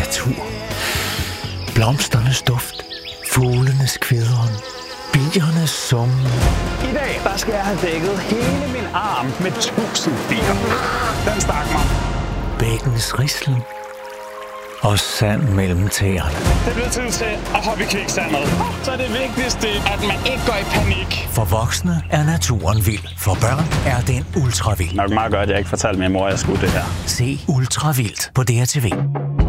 natur. Blomsternes duft, fuglenes kvidren, biernes summen. I dag, der skal jeg have dækket hele min arm med 1000 bier. Den stak mig. Bækkens rislen og sand mellem tæerne. Det bliver tid til at hoppe i kviksandet. Så er det vigtigste, at man ikke går i panik. For voksne er naturen vild. For børn er den ultravild. Nok meget godt, at jeg ikke fortalte min mor, at jeg skulle det her. Se Ultravildt på DRTV.